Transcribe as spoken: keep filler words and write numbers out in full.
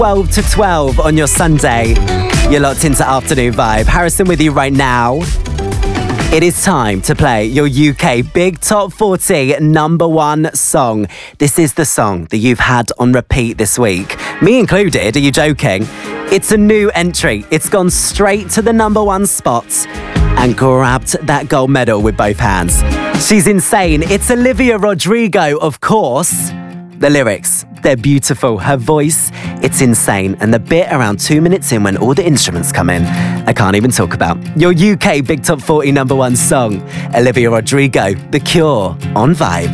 twelve to twelve on your Sunday. You're locked into Afternoon Vibe. Harrison with you right now. It is time to play your U K Big Top forty number one song. This is the song that you've had on repeat this week. Me included, are you joking? It's a new entry. It's gone straight to the number one spot and grabbed that gold medal with both hands. She's insane. It's Olivia Rodrigo, of course. The lyrics, they're beautiful. Her voice, it's insane. And the bit around two minutes in when all the instruments come in, I can't even talk about. Your U K Big Top forty number one song, Olivia Rodrigo, The Cure, on Vibe.